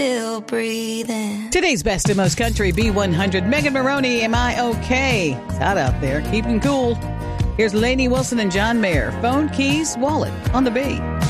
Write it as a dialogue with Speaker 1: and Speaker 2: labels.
Speaker 1: still breathing.
Speaker 2: Today's best and most country B100. Megan Maroney, Am I Okay? It's hot out there. Keeping cool. Here's Lainey Wilson and John Mayer. Phone, keys, wallet on the B.